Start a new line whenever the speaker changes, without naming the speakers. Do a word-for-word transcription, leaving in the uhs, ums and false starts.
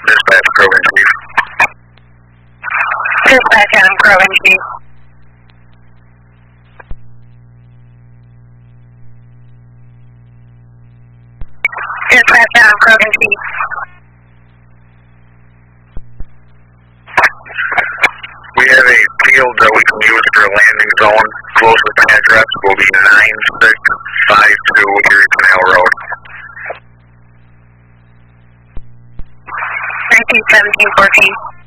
Dispatch, Crow and Chief.
Dispatch, Adam, Crow and Chief. Dispatch, Adam, Crow and Chief.
We have a field that we can use for a landing zone. Closest address will be nine six five two Erie Canal Road.
nineteen seventeen fourteen.